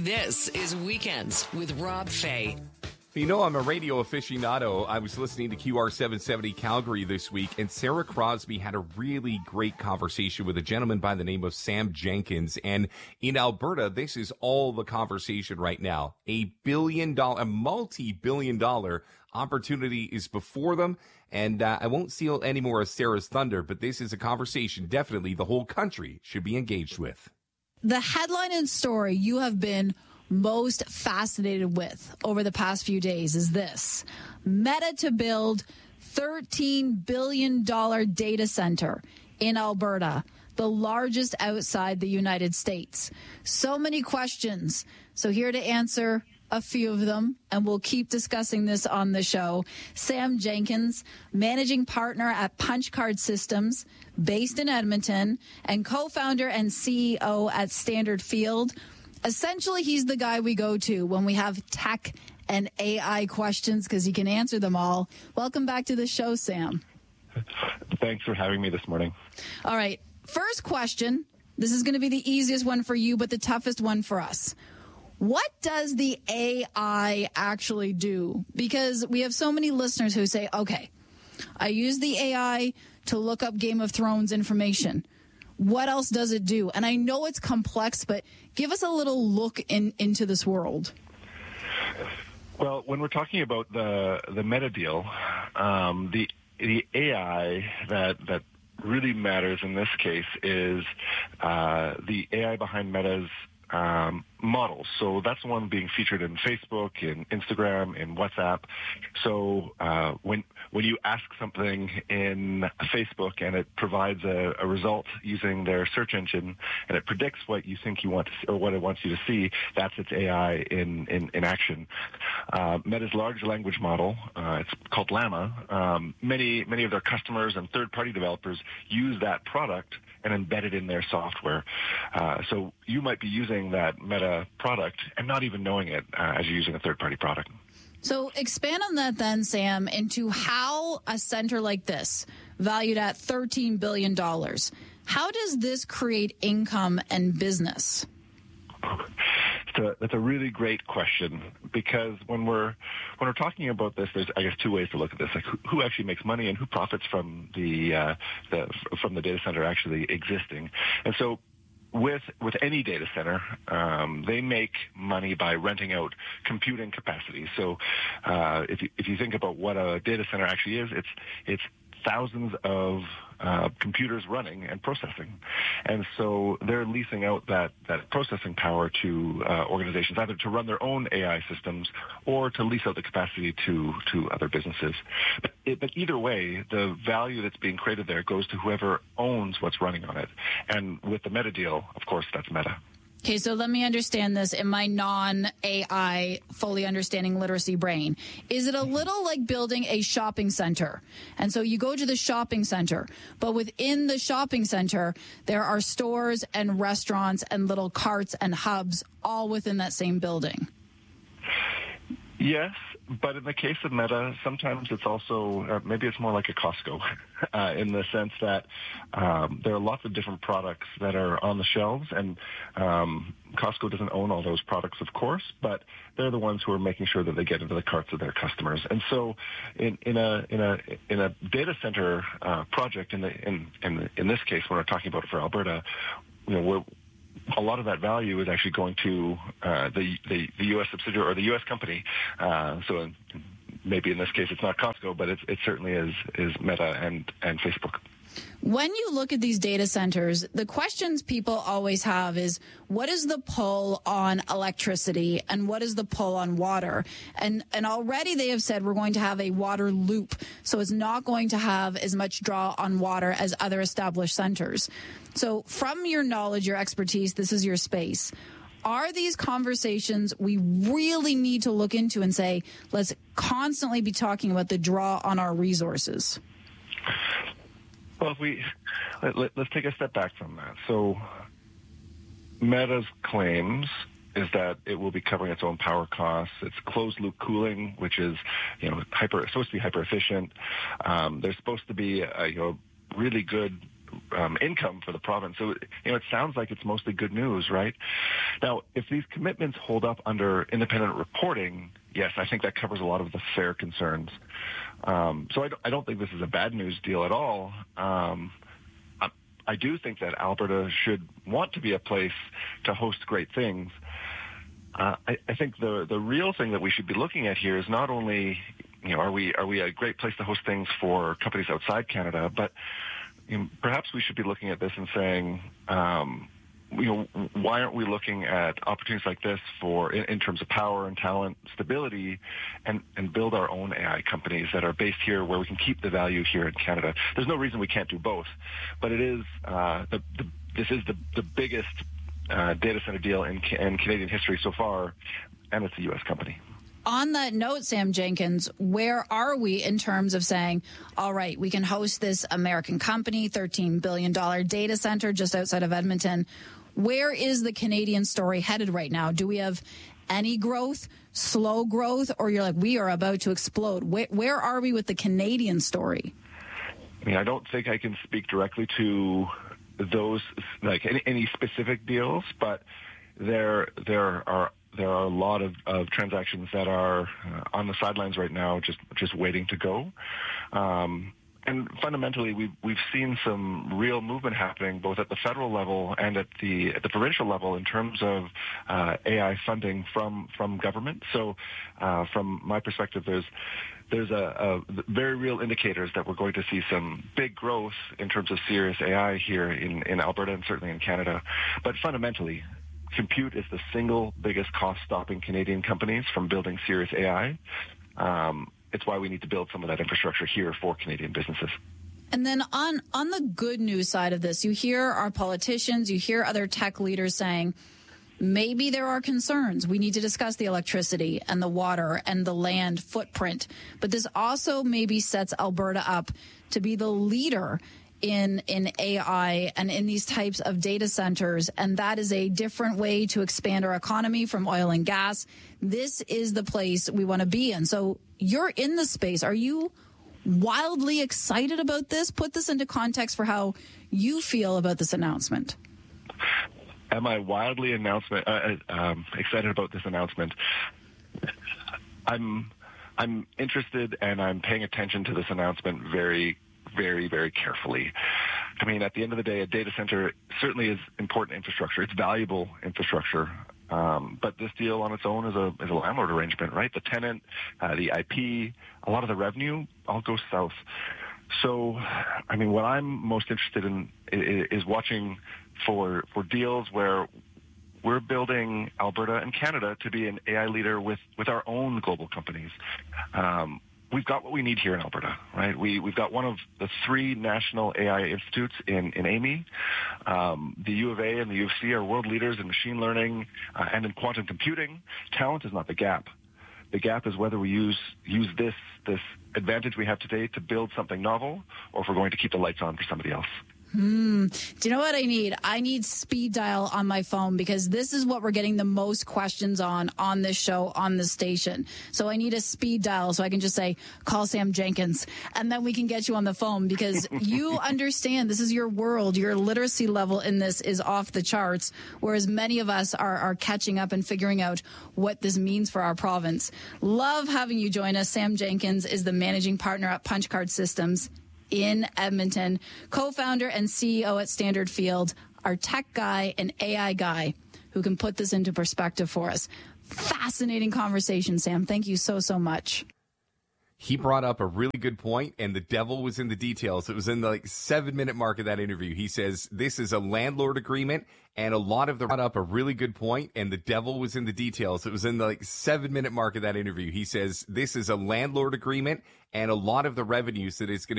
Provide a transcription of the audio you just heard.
This is Weekends with Rob Fay. You know, I'm a radio aficionado. I was listening to QR770 Calgary this week, and Sarah Crosby had a really great conversation with a gentleman by the name of Sam Jenkins. And in Alberta, this is all the conversation right now. A multi-billion dollar opportunity is before them. And I won't steal any more of Sarah's thunder, but this is a conversation definitely the whole country should be engaged with. The headline and story you have been most fascinated with over the past few days is this: Meta to build $13 billion data center in Alberta, the largest outside the United States. So many questions. So here to answer a few of them, and we'll keep discussing this on the show, Sam Jenkins, managing partner at Punchcard Systems, based in Edmonton, and co-founder and CEO at Standard Field. Essentially, he's the guy we go to when we have tech and AI questions because he can answer them all. Welcome back to the show, Sam. Thanks for having me this morning. All right. First question. This is going to be the easiest one for you, but the toughest one for us. What does the AI actually do? Because we have so many listeners who say, okay, I use the AI to look up Game of Thrones information. What else does it do? And I know it's complex, but give us a little look into this world. Well, when we're talking about the Meta deal, the AI that really matters in this case is the AI behind Meta's models. So that's the one being featured in Facebook, in Instagram, in WhatsApp. So when you ask something in Facebook and it provides a result using their search engine and it predicts what you think you want to see, or what it wants you to see, that's its AI in action. Meta's large language model, it's called Llama. Many of their customers and third-party developers use that product and embed it in their software. So you might be using that Meta product and not even knowing it as you're using a third-party product. So expand on that then, Sam, into how a center like this, valued at $13 billion, how does this create income and business? That's a really great question, because when we're talking about this, there's, I guess, two ways to look at this: like who actually makes money and who profits from the data center actually existing. And so with any data center, they make money by renting out computing capacity. So if you think about what a data center actually is, it's thousands of computers running and processing. And so they're leasing out that processing power to organizations, either to run their own AI systems or to lease out the capacity to other businesses. But either way, the value that's being created there goes to whoever owns what's running on it. And with the Meta deal, of course, that's Meta. Okay, so let me understand this in my non-AI, fully understanding literacy brain. Is it a little like building a shopping center? And so you go to the shopping center, but within the shopping center, there are stores and restaurants and little carts and hubs all within that same building. Yes, but in the case of Meta, sometimes it's also, maybe it's more like a Costco in the sense that there are lots of different products that are on the shelves, and Costco doesn't own all those products, of course, but they're the ones who are making sure that they get into the carts of their customers. And so in a data center project, in this case, when we're talking about it for Alberta, a lot of that value is actually going to the U.S. subsidiary or the U.S. company. So maybe in this case it's not Costco, but it certainly is Meta and Facebook. When you look at these data centers, the questions people always have is, what is the pull on electricity and what is the pull on water? And already they have said we're going to have a water loop, so it's not going to have as much draw on water as other established centers. So from your knowledge, your expertise, this is your space. Are these conversations we really need to look into and say, let's constantly be talking about the draw on our resources? Well, let's take a step back from that. So Meta's claims is that it will be covering its own power costs. It's closed loop cooling, which is, supposed to be hyper efficient. There's supposed to be, really good income for the province. So, it sounds like it's mostly good news, right? Now, if these commitments hold up under independent reporting, yes, I think that covers a lot of the fair concerns. So I don't think this is a bad news deal at all. I do think that Alberta should want to be a place to host great things. I think the real thing that we should be looking at here is not only, are we a great place to host things for companies outside Canada, but perhaps we should be looking at this and saying, why aren't we looking at opportunities like this for, in terms of power and talent, stability, and build our own AI companies that are based here where we can keep the value here in Canada? There's no reason we can't do both, but it is this is the biggest data center deal in Canadian history so far, and it's a U.S. company. On that note, Sam Jenkins, where are we in terms of saying, all right, we can host this American company, $13 billion data center just outside of Edmonton? Where is the Canadian story headed right now? Do we have any growth, slow growth, or you're like, we are about to explode? Where are we with the Canadian story? I don't think I can speak directly to those, like any specific deals, but there are a lot of transactions that are on the sidelines right now, just waiting to go. And fundamentally, we've seen some real movement happening both at the federal level and at the provincial level in terms of AI funding from government. So, from my perspective, there's a very real indicators that we're going to see some big growth in terms of serious AI here in Alberta and certainly in Canada. But fundamentally, compute is the single biggest cost stopping Canadian companies from building serious AI. It's why we need to build some of that infrastructure here for Canadian businesses. And then on the good news side of this, you hear our politicians, you hear other tech leaders saying, maybe there are concerns. We need to discuss the electricity and the water and the land footprint. But this also maybe sets Alberta up to be the leader in AI and in these types of data centers. And that is a different way to expand our economy from oil and gas. This is the place we want to be in. So you're in the space. Are you wildly excited about this? Put this into context for how you feel about this announcement. Am I wildly excited about this announcement? I'm interested, and I'm paying attention to this announcement very, very, very carefully. At the end of the day, a data center certainly is important infrastructure. It's valuable infrastructure. But this deal on its own is a landlord arrangement, right? The tenant, the IP, a lot of the revenue all goes south. So, what I'm most interested in is watching for deals where we're building Alberta and Canada to be an AI leader with our own global companies. We've got what we need here in Alberta, right? We've got one of the 3 national AI institutes in Amy. The U of A and the U of C are world leaders in machine learning and in quantum computing. Talent is not the gap. The gap is whether we use this advantage we have today to build something novel, or if we're going to keep the lights on for somebody else. Do you know what I need? I need speed dial on my phone, because this is what we're getting the most questions on this show, on this station. So I need a speed dial so I can just say, call Sam Jenkins, and then we can get you on the phone, because you understand this is your world. Your literacy level in this is off the charts, whereas many of us are catching up and figuring out what this means for our province. Love having you join us. Sam Jenkins is the managing partner at Punchcard Systems in Edmonton, co-founder and CEO at Standard Field, our tech guy and AI guy who can put this into perspective for us. Fascinating conversation, Sam. Thank you so much. He brought up a really good point, and the devil was in the details. It was in the 7-minute mark of that interview. He says this is a landlord agreement, and a lot of the brought up a really good point, and the devil was in the details. It was in the 7-minute mark of that interview. He says this is a landlord agreement, and a lot of the revenues that it's going to